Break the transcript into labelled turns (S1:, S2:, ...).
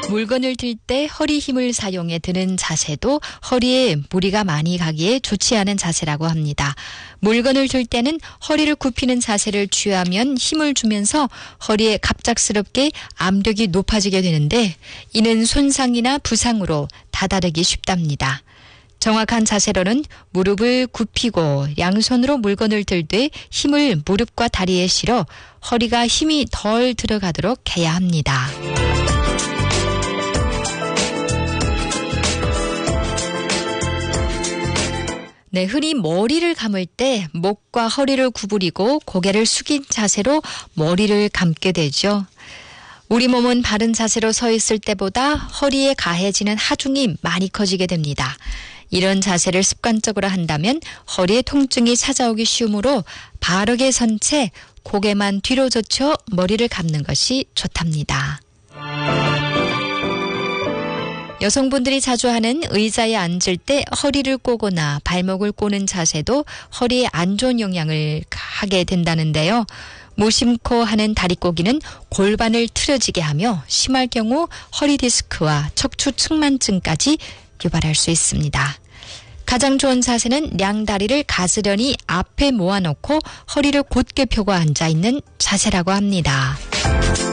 S1: 물건을 들 때 허리 힘을 사용해 드는 자세도 허리에 무리가 많이 가기에 좋지 않은 자세라고 합니다. 물건을 들 때는 허리를 굽히는 자세를 취하면 힘을 주면서 허리에 갑작스럽게 압력이 높아지게 되는데 이는 손상이나 부상으로 다다르기 쉽답니다. 정확한 자세로는 무릎을 굽히고 양손으로 물건을 들 때 힘을 무릎과 다리에 실어 허리가 힘이 덜 들어가도록 해야 합니다. 네, 흔히 머리를 감을 때 목과 허리를 구부리고 고개를 숙인 자세로 머리를 감게 되죠. 우리 몸은 바른 자세로 서 있을 때보다 허리에 가해지는 하중이 많이 커지게 됩니다. 이런 자세를 습관적으로 한다면 허리에 통증이 찾아오기 쉬우므로 바르게 선 채 고개만 뒤로 젖혀 머리를 감는 것이 좋답니다. 여성분들이 자주 하는 의자에 앉을 때 허리를 꼬거나 발목을 꼬는 자세도 허리에 안 좋은 영향을 하게 된다는데요. 무심코 하는 다리 꼬기는 골반을 틀어지게 하며 심할 경우 허리 디스크와 척추 측만증까지 유발할 수 있습니다. 가장 좋은 자세는 양다리를 가스련히 앞에 모아놓고 허리를 곧게 펴고 앉아있는 자세라고 합니다.